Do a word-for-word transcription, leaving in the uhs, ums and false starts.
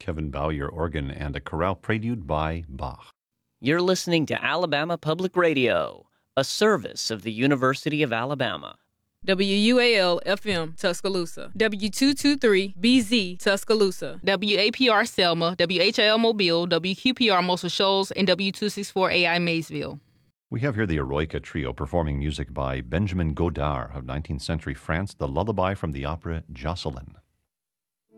Kevin Bowyer organ and a chorale prelude by Bach. You're listening to Alabama Public Radio, a service of the University of Alabama. W U A L F M Tuscaloosa, W two twenty-three B Z Tuscaloosa, W A P R Selma, W H L Mobile, W Q P R Muscle Shoals, and W two sixty-four A I Maysville. We have here the Eroica Trio performing music by Benjamin Godard of nineteenth century France, the lullaby from the opera Jocelyn.